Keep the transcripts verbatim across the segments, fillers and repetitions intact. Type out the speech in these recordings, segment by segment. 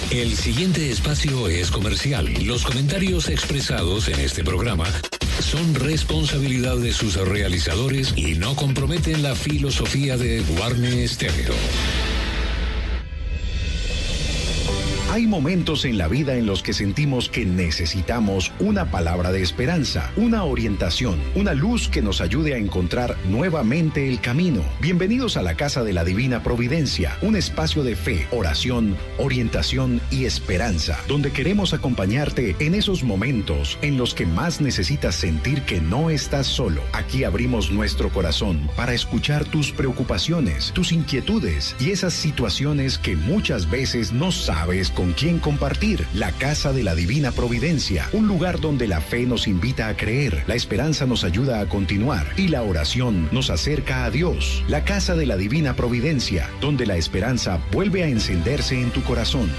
El siguiente espacio es comercial. Los comentarios expresados en este programa son responsabilidad de sus realizadores y no comprometen la filosofía de Guarne Stereo. Hay momentos en la vida en los que sentimos que necesitamos una palabra de esperanza, una orientación, una luz que nos ayude a encontrar nuevamente el camino. Bienvenidos a la Casa de la Divina Providencia, un espacio de fe, oración, orientación y esperanza, donde queremos acompañarte en esos momentos en los que más necesitas sentir que no estás solo. Aquí abrimos nuestro corazón para escuchar tus preocupaciones, tus inquietudes y esas situaciones que muchas veces no sabes con quién compartir. La Casa de la Divina Providencia, un lugar donde la fe nos invita a creer, la esperanza nos ayuda a continuar y la oración nos acerca a Dios. La Casa de la Divina Providencia, donde la esperanza vuelve a encenderse en tu corazón.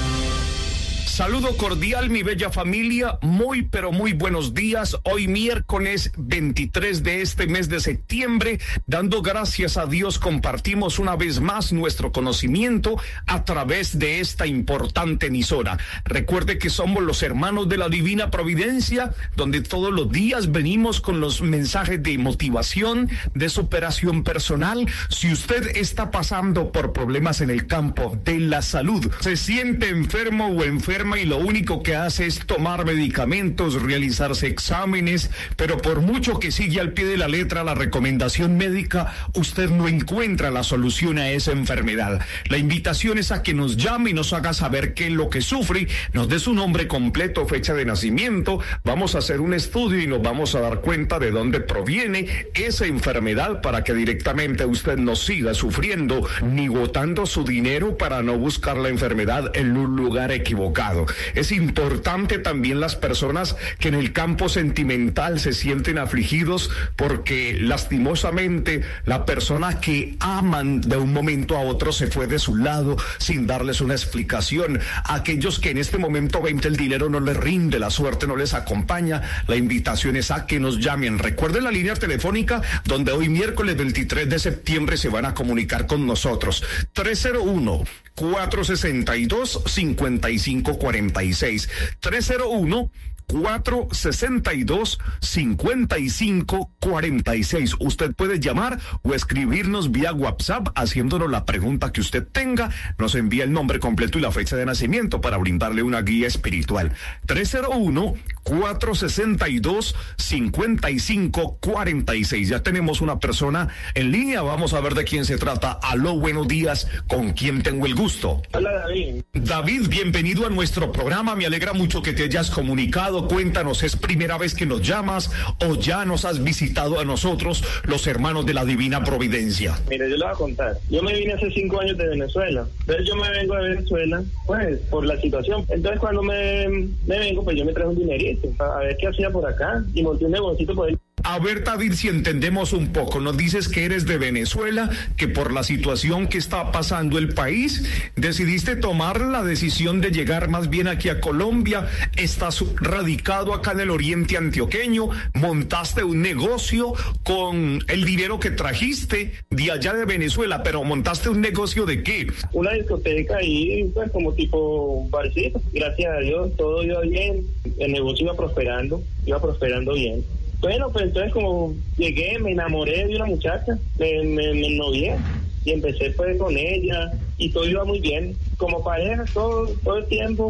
Saludo cordial, mi bella familia, muy pero muy buenos días. Hoy miércoles veintitrés de este mes de septiembre, dando gracias a Dios, compartimos una vez más nuestro conocimiento a través de esta importante emisora. Recuerde que somos los hermanos de la Divina Providencia, donde todos los días venimos con los mensajes de motivación, de superación personal. Si usted está pasando por problemas en el campo de la salud, se siente enfermo o enferma, y lo único que hace es tomar medicamentos, realizarse exámenes, pero por mucho que sigue al pie de la letra la recomendación médica, usted no encuentra la solución a esa enfermedad. La invitación es a que nos llame y nos haga saber qué es lo que sufre, nos dé su nombre completo, fecha de nacimiento, vamos a hacer un estudio y nos vamos a dar cuenta de dónde proviene esa enfermedad para que directamente usted no siga sufriendo ni botando su dinero para no buscar la enfermedad en un lugar equivocado. Es importante también las personas que en el campo sentimental se sienten afligidos porque lastimosamente la persona que aman de un momento a otro se fue de su lado sin darles una explicación. Aquellos que en este momento ven que el dinero no les rinde, la suerte no les acompaña, la invitación es a que nos llamen. Recuerden la línea telefónica donde hoy miércoles veintitrés de septiembre se van a comunicar con nosotros. tres cero uno, cuatro seis dos, cinco cinco cuatro seis. tres cero uno, cuatro seis dos, cinco cinco cuatro seis. Usted puede llamar o escribirnos vía WhatsApp haciéndonos la pregunta que usted tenga. Nos envía el nombre completo y la fecha de nacimiento para brindarle una guía espiritual. tres cero uno, cuatro seis dos, cinco cinco cuatro seis. Ya tenemos una persona en línea. Vamos a ver de quién se trata. Aló, buenos días. ¿Con quién tengo el gusto? Hola, David. David, bienvenido a nuestro programa. Me alegra mucho que te hayas comunicado. Cuéntanos, ¿es primera vez que nos llamas o ya nos has visitado a nosotros, los hermanos de la Divina Providencia? Mire, yo le voy a contar. Yo me vine hace cinco años de Venezuela. Entonces yo me vengo de Venezuela, pues, por la situación. Entonces cuando me, me vengo, pues yo me traje un dinerito a ver qué hacía por acá y monté un negocito por ahí. A ver, David, si entendemos un poco. Nos dices que eres de Venezuela, que por la situación que está pasando el país, decidiste tomar la decisión de llegar más bien aquí a Colombia. Estás radicado acá en el oriente antioqueño, montaste un negocio con el dinero que trajiste de allá de Venezuela, pero montaste un negocio ¿de qué? Una discoteca ahí, pues como tipo barcito. Gracias a Dios, todo iba bien, el negocio iba prosperando, iba prosperando bien. Bueno, pues entonces como llegué, me enamoré de una muchacha, me, me, me novié y empecé pues con ella y todo iba muy bien. Como pareja todo, todo el tiempo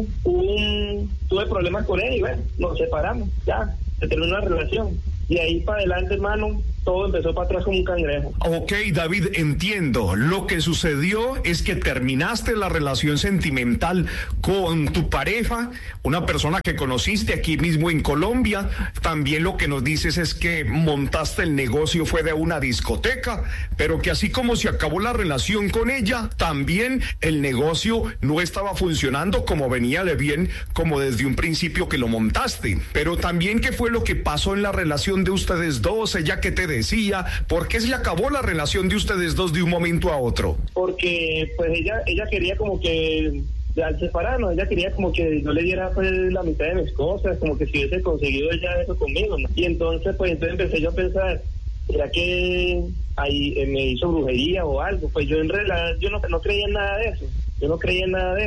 un, tuve problemas con ella y bueno, nos separamos, ya, se terminó la relación. Y ahí para adelante, hermano, todo empezó para atrás como un cangrejo. Ok, David, entiendo. Lo que sucedió es que terminaste la relación sentimental con tu pareja, una persona que conociste aquí mismo en Colombia. También lo que nos dices es que montaste el negocio, fue de una discoteca, pero que así como se acabó la relación con ella, también el negocio no estaba funcionando como venía de bien, como desde un principio que lo montaste. Pero también, ¿qué fue lo que pasó en la relación de ustedes dos? Ella que te decía, ¿por qué se acabó la relación de ustedes dos de un momento a otro? Porque pues ella ella quería como que al separarnos, ella quería como que yo le diera pues la mitad de mis cosas, como que si hubiese conseguido ella eso conmigo, ¿no? Y entonces pues entonces empecé yo a pensar, ¿será que ahí eh, me hizo brujería o algo? Pues yo en realidad yo no, no creía en nada de eso, yo no creía en nada de eso.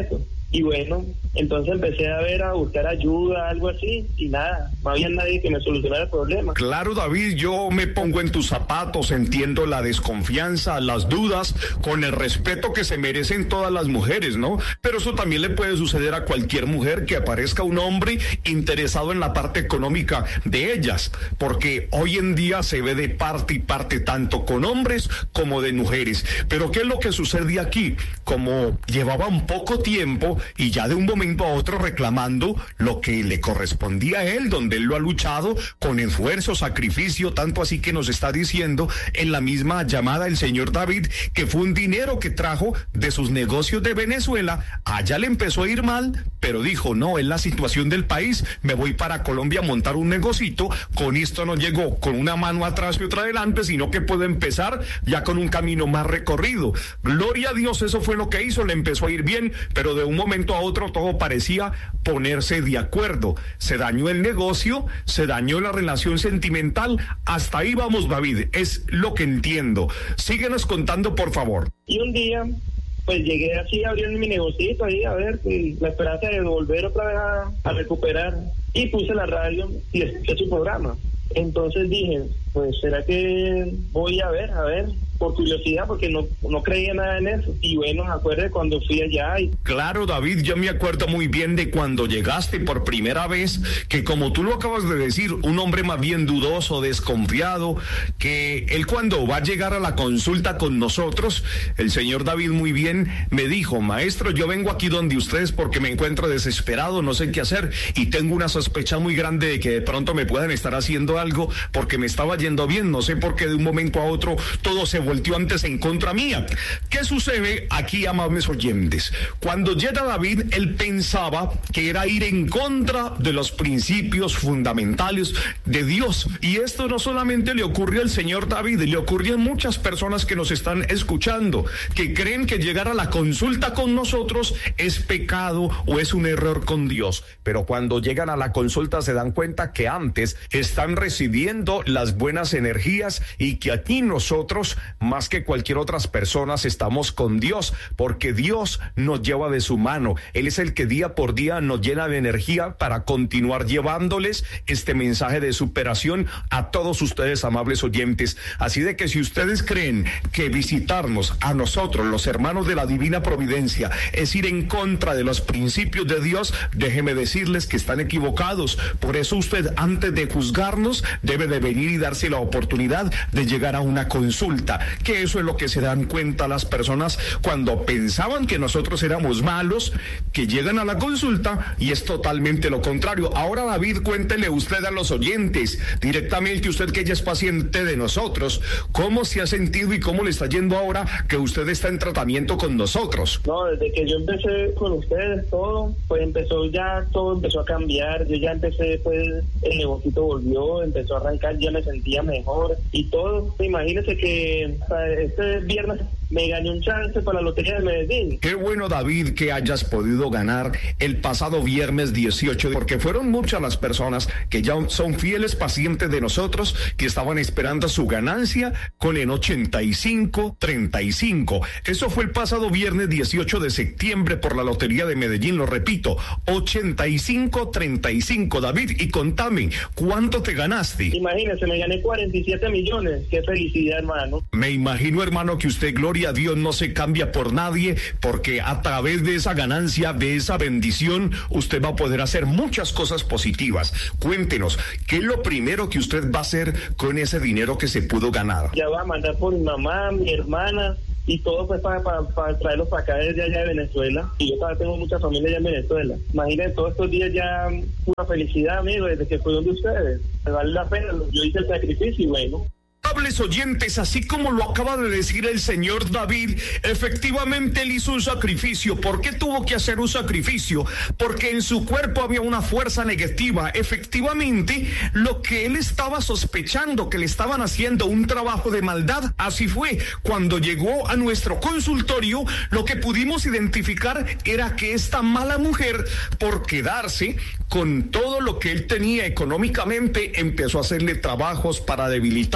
Y bueno, entonces empecé a ver, a buscar ayuda, algo así, y nada, no había nadie que me solucionara el problema. Claro, David, yo me pongo en tus zapatos, entiendo la desconfianza, las dudas, con el respeto que se merecen todas las mujeres, ¿no? Pero eso también le puede suceder a cualquier mujer, que aparezca un hombre interesado en la parte económica de ellas, porque hoy en día se ve de parte y parte, tanto con hombres como de mujeres. Pero ¿qué es lo que sucede aquí? Como llevaba un poco tiempo y ya de un momento a otro reclamando lo que le correspondía a él, donde él lo ha luchado con esfuerzo, sacrificio, tanto así que nos está diciendo en la misma llamada el señor David que fue un dinero que trajo de sus negocios de Venezuela. Allá le empezó a ir mal, pero dijo, no, es la situación del país, me voy para Colombia a montar un negocito. Con esto no llegó con una mano atrás y otra adelante, sino que puedo empezar ya con un camino más recorrido. Gloria a Dios, eso fue lo que hizo, le empezó a ir bien, pero de un momento a otro todo parecía ponerse de acuerdo. Se dañó el negocio, se dañó la relación sentimental. Hasta ahí vamos, David, es lo que entiendo. Síguenos contando, por favor. Y un día, pues llegué así abriendo mi negocito ahí, a ver, la esperanza de volver otra vez a, a recuperar. Y puse la radio y escuché su programa. Entonces dije, pues será que voy a ver, a ver, por curiosidad, porque no, no creía nada en eso. Y bueno, me acuerdo de cuando fui allá. Y... Claro, David, yo me acuerdo muy bien de cuando llegaste por primera vez, que como tú lo acabas de decir, un hombre más bien dudoso, desconfiado, que él cuando va a llegar a la consulta con nosotros, el señor David muy bien me dijo, maestro, yo vengo aquí donde ustedes porque me encuentro desesperado, no sé qué hacer, y tengo una sospecha muy grande de que de pronto me puedan estar haciendo algo porque me estaba yendo bien, no sé por qué de un momento a otro todo se volteó antes en contra mía. ¿Qué sucede aquí, amables oyentes? Cuando llega David, él pensaba que era ir en contra de los principios fundamentales de Dios, y esto no solamente le ocurrió al señor David, le ocurrió a muchas personas que nos están escuchando, que creen que llegar a la consulta con nosotros es pecado o es un error con Dios, pero cuando llegan a la consulta se dan cuenta que antes están recibiendo las buenas energías y que aquí nosotros, más que cualquier otras personas, estamos con Dios, porque Dios nos lleva de su mano. Él es el que día por día nos llena de energía para continuar llevándoles este mensaje de superación a todos ustedes, amables oyentes. Así de que si ustedes creen que visitarnos a nosotros, los hermanos de la Divina Providencia, es ir en contra de los principios de Dios, déjeme decirles que están equivocados. Por eso usted, antes de juzgarnos, debe de venir y darse la oportunidad de llegar a una consulta, que eso es lo que se dan cuenta las personas cuando pensaban que nosotros éramos malos, que llegan a la consulta y es totalmente lo contrario. Ahora, David, cuéntele usted a los oyentes directamente, usted que ya es paciente de nosotros, cómo se ha sentido y cómo le está yendo ahora que usted está en tratamiento con nosotros. No, desde que yo empecé con ustedes todo, pues empezó ya, todo empezó a cambiar. Yo ya empecé, pues el negocito volvió, empezó a arrancar, ya me sentía mejor y todo. Imagínese que este viernes me gané un chance para la Lotería de Medellín. Qué bueno, David, que hayas podido ganar el pasado viernes dieciocho, porque fueron muchas las personas que ya son fieles pacientes de nosotros, que estaban esperando su ganancia con el ochenta y cinco treinta y cinco. Eso fue el pasado viernes dieciocho de septiembre por la Lotería de Medellín, lo repito, ochenta y cinco treinta y cinco. David, y contame, ¿cuánto te ganaste? Imagínese, me gané cuarenta y siete millones. Qué felicidad, hermano. Me imagino, hermano, que usted, gloria a Dios, no se cambia por nadie, porque a través de esa ganancia, de esa bendición, usted va a poder hacer muchas cosas positivas. Cuéntenos, ¿qué es lo primero que usted va a hacer con ese dinero que se pudo ganar? Ya va a mandar por mi mamá, mi hermana, y todo pues para, para, para traerlos para acá desde allá de Venezuela. Y yo todavía tengo mucha familia allá en Venezuela. Imagínense, todos estos días ya pura felicidad, amigo, desde que fui donde ustedes. Me vale la pena, yo hice el sacrificio y bueno. Amables oyentes, así como lo acaba de decir el señor David, efectivamente él hizo un sacrificio. ¿Por qué tuvo que hacer un sacrificio? Porque en su cuerpo había una fuerza negativa. Efectivamente, lo que él estaba sospechando, que le estaban haciendo un trabajo de maldad, así fue. Cuando llegó a nuestro consultorio, lo que pudimos identificar era que esta mala mujer, por quedarse con todo lo que él tenía económicamente, empezó a hacerle trabajos para debilitarlo,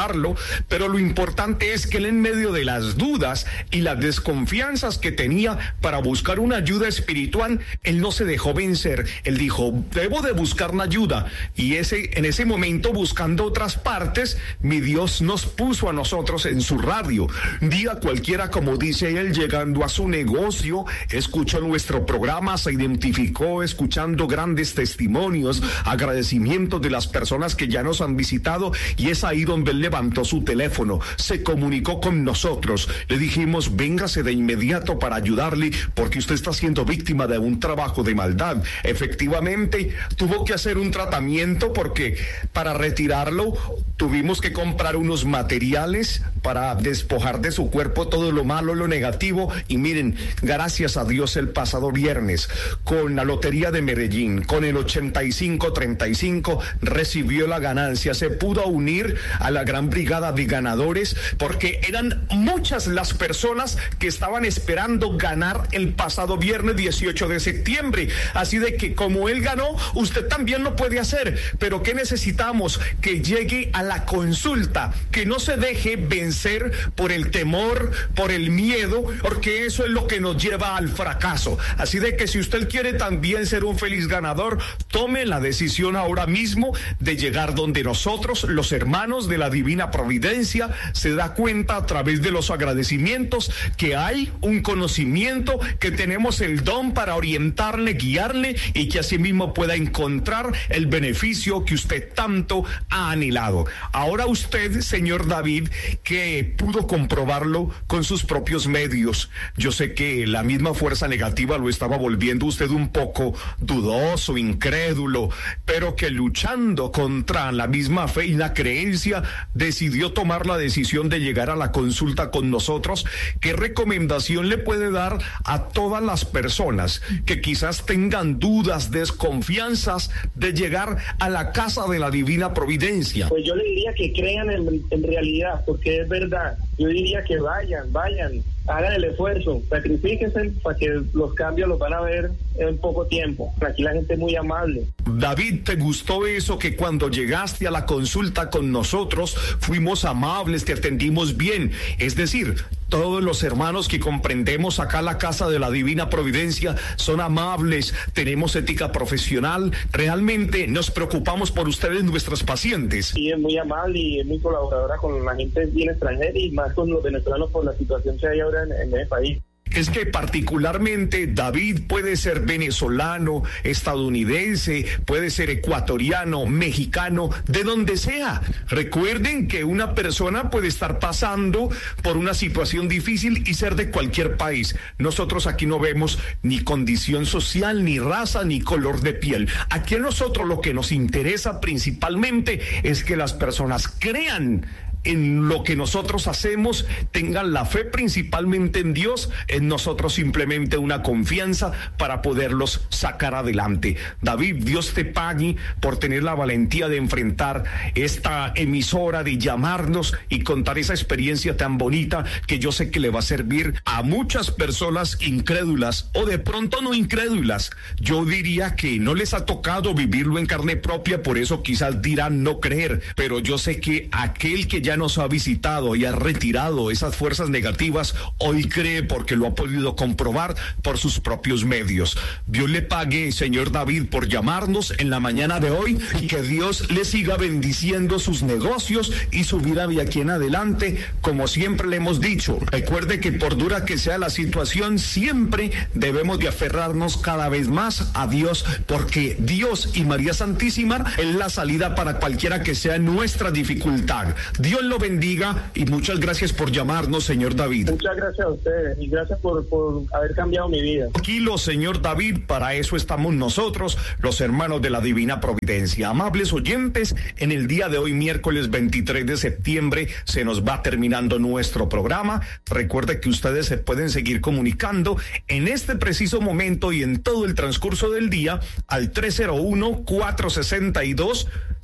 pero lo importante es que él, en medio de las dudas y las desconfianzas que tenía para buscar una ayuda espiritual, él no se dejó vencer. Él dijo, debo de buscar una ayuda, y ese, en ese momento, buscando otras partes, mi Dios nos puso a nosotros en su radio. Día cualquiera, como dice él, llegando a su negocio, escuchó nuestro programa, se identificó escuchando grandes testimonios, agradecimientos de las personas que ya nos han visitado, y es ahí donde él levantó su teléfono, se comunicó con nosotros, le dijimos, véngase de inmediato para ayudarle, porque usted está siendo víctima de un trabajo de maldad. Efectivamente, tuvo que hacer un tratamiento, porque para retirarlo tuvimos que comprar unos materiales para despojar de su cuerpo todo lo malo, lo negativo, y miren, gracias a Dios, el pasado viernes, con la Lotería de Medellín, con el ochenta y cinco treinta y cinco, recibió la ganancia, se pudo unir a la gran brigada de ganadores, porque eran muchas las personas que estaban esperando ganar el pasado viernes dieciocho de septiembre, así de que como él ganó, usted también lo puede hacer. Pero ¿qué necesitamos? Que llegue a la consulta, que no se deje vencer por el temor, por el miedo, porque eso es lo que nos lleva al fracaso. Así de que si usted quiere también ser un feliz ganador, tome la decisión ahora mismo de llegar donde nosotros, los hermanos de la Divina Providencia. Se da cuenta a través de los agradecimientos que hay un conocimiento, que tenemos el don para orientarle, guiarle, y que así mismo pueda encontrar el beneficio que usted tanto ha anhelado. Ahora usted, señor David, que pudo comprobarlo con sus propios medios, yo sé que la misma fuerza negativa lo estaba volviendo usted un poco dudoso, incrédulo, pero que luchando contra la misma fe y la creencia, decidió tomar la decisión de llegar a la consulta con nosotros. ¿Qué recomendación le puede dar a todas las personas que quizás tengan dudas, desconfianzas de llegar a la casa de la Divina Providencia? Pues yo le diría que crean en, en realidad, porque es verdad. Yo diría que vayan, vayan, hagan el esfuerzo, sacrifíquense para que los cambios los van a ver en poco tiempo. Aquí la gente es muy amable. David, ¿te gustó eso, que cuando llegaste a la consulta con nosotros fuimos amables, te atendimos bien? Es decir, todos los hermanos que comprendemos acá la Casa de la Divina Providencia son amables, tenemos ética profesional, realmente nos preocupamos por ustedes, nuestros pacientes. Sí, es muy amable y es muy colaboradora con la gente bien extranjera y más con los venezolanos por la situación que hay ahora en, en el país. Es que particularmente David puede ser venezolano, estadounidense, puede ser ecuatoriano, mexicano, de donde sea. Recuerden que una persona puede estar pasando por una situación difícil y ser de cualquier país. Nosotros aquí no vemos ni condición social, ni raza, ni color de piel. Aquí a nosotros lo que nos interesa principalmente es que las personas crean en lo que nosotros hacemos, tengan la fe principalmente en Dios, en nosotros simplemente una confianza para poderlos sacar adelante. David, Dios te pague por tener la valentía de enfrentar esta emisora, de llamarnos y contar esa experiencia tan bonita que yo sé que le va a servir a muchas personas incrédulas o de pronto no incrédulas. Yo diría que no les ha tocado vivirlo en carne propia, por eso quizás dirán no creer, pero yo sé que aquel que ya nos ha visitado y ha retirado esas fuerzas negativas, hoy cree porque lo ha podido comprobar por sus propios medios. Dios le pague, señor David, por llamarnos en la mañana de hoy, y que Dios le siga bendiciendo sus negocios y su vida de aquí en adelante, como siempre le hemos dicho. Recuerde que por dura que sea la situación, siempre debemos de aferrarnos cada vez más a Dios, porque Dios y María Santísima es la salida para cualquiera que sea nuestra dificultad. Dios lo bendiga y muchas gracias por llamarnos, señor David. Muchas gracias a ustedes y gracias por, por haber cambiado mi vida. Tranquilo, señor David, para eso estamos nosotros, los hermanos de la Divina Providencia. Amables oyentes, en el día de hoy, miércoles veintitrés de septiembre, se nos va terminando nuestro programa. Recuerde que ustedes se pueden seguir comunicando en este preciso momento y en todo el transcurso del día al tres cero uno, cuatro seis dos,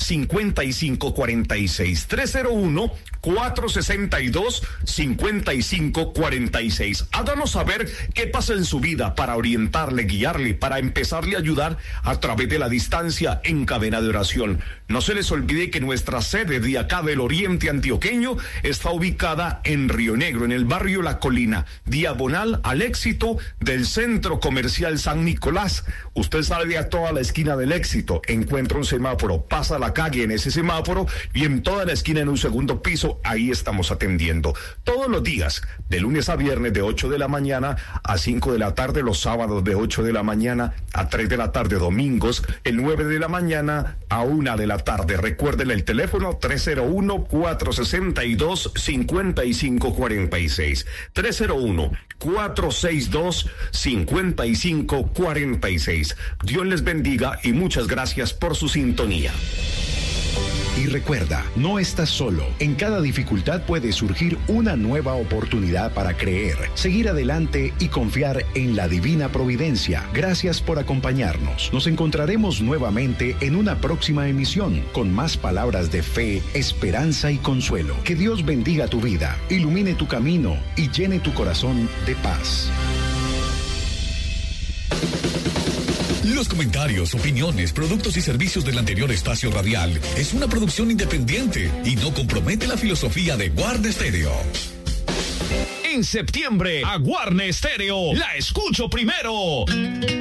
cinco cinco cuatro seis. tres cero uno, cuatro seis dos, cinco cinco cuatro seis. Háganos saber qué pasa en su vida para orientarle, guiarle, para empezarle a ayudar a través de la distancia en cadena de oración. No se les olvide que nuestra sede de acá del Oriente Antioqueño está ubicada en Río Negro, en el barrio La Colina, diagonal al Éxito del Centro Comercial San Nicolás. Usted sale a toda la esquina del Éxito, encuentra un semáforo, pasa la calle en ese semáforo y en toda la esquina en un segundo piso, ahí estamos atendiendo. Todos los días, de lunes a viernes de ocho de la mañana a cinco de la tarde, los sábados de ocho de la mañana a tres de la tarde, domingos, el nueve de la mañana a una de la tarde. Recuerden el teléfono tres cero uno, cuatro seis dos, cinco cinco cuatro seis. tres cero uno, cuatro seis dos, cinco cinco cuatro seis. Dios les bendiga y muchas gracias por su sintonía. Y recuerda, no estás solo. En cada dificultad puede surgir una nueva oportunidad para creer, seguir adelante y confiar en la divina providencia. Gracias por acompañarnos. Nos encontraremos nuevamente en una próxima emisión con más palabras de fe, esperanza y consuelo. Que Dios bendiga tu vida, ilumine tu camino y llene tu corazón de paz. Los comentarios, opiniones, productos y servicios del anterior espacio radial es una producción independiente y no compromete la filosofía de Guarne Stereo. En septiembre, a Guarne Stereo la escucho primero.